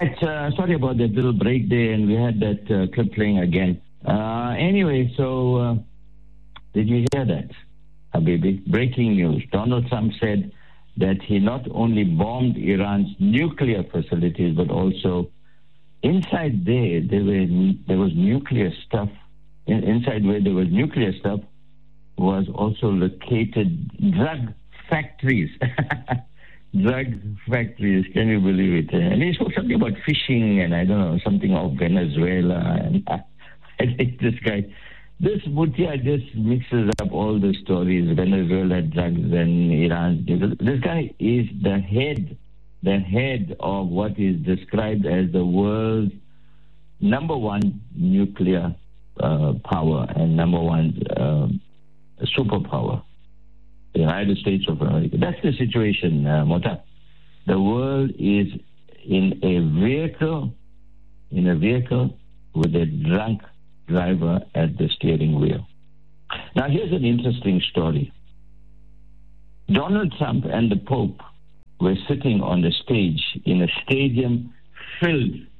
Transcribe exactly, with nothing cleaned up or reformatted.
Uh, sorry about that little break there, and we had that uh, clip playing again. Uh, anyway, so uh, did you hear that, Habibi? Breaking news. Donald Trump said that he not only bombed Iran's nuclear facilities, but also inside there, there, were, there was nuclear stuff. In, inside where there was nuclear stuff was also located drug factories. Drug factories, can you believe it? And he spoke something about fishing and I don't know, something of Venezuela. And I think this guy, this Bhutia just mixes up all the stories, Venezuela drugs and Iran. This guy is the head, the head of what is described as the world's number one nuclear uh, power and number one uh, superpower. The United States of America. That's the situation, uh, Mota. The world is in a vehicle, in a vehicle with a drunk driver at the steering wheel. Now, here's an interesting story. Donald Trump and the Pope were sitting on the stage in a stadium filled